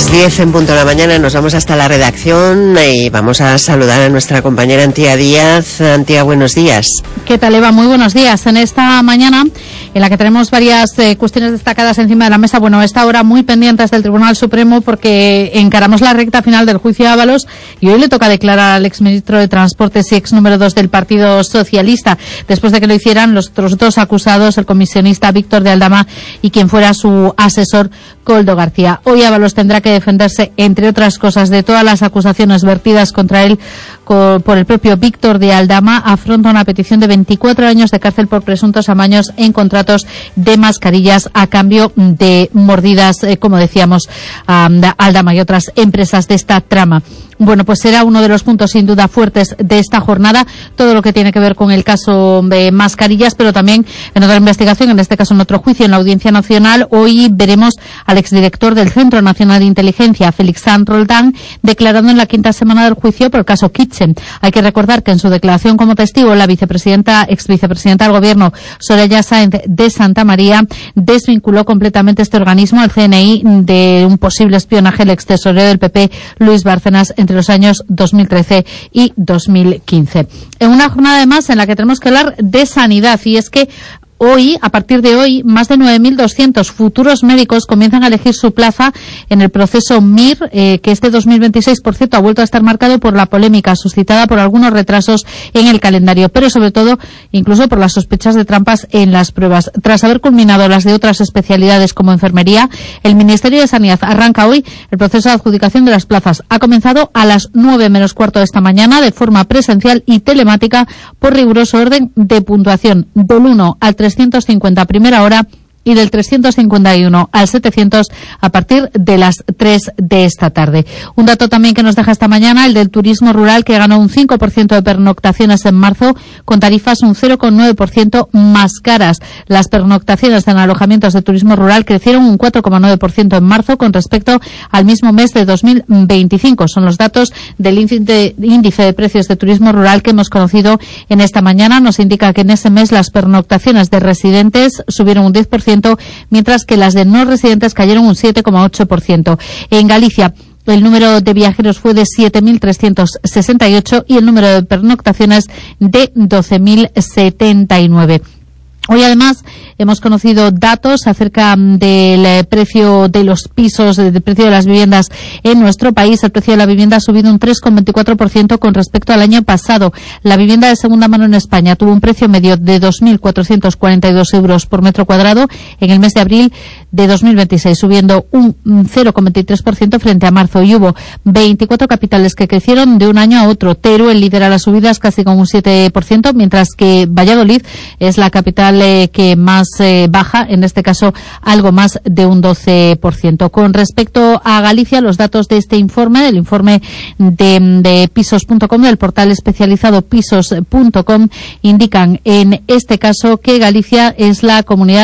Las 10 en punto de la mañana nos vamos hasta la redacción y vamos a saludar a nuestra compañera Antía Díaz. Antía, buenos días. ¿Qué tal, Eva? Muy buenos días. En esta mañana, en la que tenemos varias cuestiones destacadas encima de la mesa, a esta hora muy pendientes del Tribunal Supremo porque encaramos la recta final del juicio de Ábalos y hoy le toca declarar al exministro de Transportes y ex número 2 del Partido Socialista, después de que lo hicieran los otros dos acusados, el comisionista Víctor de Aldama y quien fuera su asesor, Koldo García. Hoy Ábalos tendrá que defenderse, entre otras cosas, de todas las acusaciones vertidas contra él por el propio Víctor de Aldama. Afronta una petición de 24 años de cárcel por presuntos amaños en contratos de mascarillas a cambio de mordidas, como decíamos, a Aldama y otras empresas de esta trama. Bueno, pues será uno de los puntos sin duda fuertes de esta jornada, todo lo que tiene que ver con el caso de mascarillas, pero también en otra investigación, en este caso en otro juicio en la Audiencia Nacional. Hoy veremos al exdirector del Centro Nacional de Inteligencia, Félix Sanz Roldán, declarando en la quinta semana del juicio por el caso Kitchen. Hay que recordar que en su declaración como testigo, la ex vicepresidenta del Gobierno, Soraya Sáenz de Santa María, desvinculó completamente este organismo al CNI de un posible espionaje al extesorero del PP, Luis Bárcenas, entre los años 2013 y 2015. En una jornada además en la que tenemos que hablar de sanidad, y es que hoy, a partir de hoy, más de 9.200 futuros médicos comienzan a elegir su plaza en el proceso MIR, que este 2026, por cierto, ha vuelto a estar marcado por la polémica suscitada por algunos retrasos en el calendario, pero sobre todo, incluso por las sospechas de trampas en las pruebas. Tras haber culminado las de otras especialidades como enfermería, el Ministerio de Sanidad arranca hoy el proceso de adjudicación de las plazas. Ha comenzado a las 9 menos cuarto de esta mañana de forma presencial y telemática por riguroso orden de puntuación, del 1 al 350 a primera hora y del 351 al 700 a partir de las 3 de esta tarde. Un dato también que nos deja esta mañana, el del turismo rural, que ganó un 5% de pernoctaciones en marzo, con tarifas un 0,9% más caras. Las pernoctaciones en alojamientos de turismo rural crecieron un 4,9% en marzo con respecto al mismo mes de 2025. Son los datos del índice de precios de turismo rural que hemos conocido en esta mañana. Nos indica que en ese mes las pernoctaciones de residentes subieron un 10%, mientras que las de no residentes cayeron un 7,8%. En Galicia, el número de viajeros fue de 7.368 y el número de pernoctaciones de 12.079. Hoy además hemos conocido datos acerca del precio de los pisos, del precio de las viviendas en nuestro país. El precio de la vivienda ha subido un 3,24% con respecto al año pasado. La vivienda de segunda mano en España tuvo un precio medio de 2.442 euros por metro cuadrado en el mes de abril de 2026, subiendo un 0,23% frente a marzo. Y hubo 24 capitales que crecieron de un año a otro. Teruel lidera las subidas casi con un 7%, mientras que Valladolid es la capital que más baja, en este caso algo más de un 12%. Con respecto a Galicia, los datos de este informe, del informe de pisos.com, del portal especializado pisos.com, indican en este caso que Galicia es la comunidad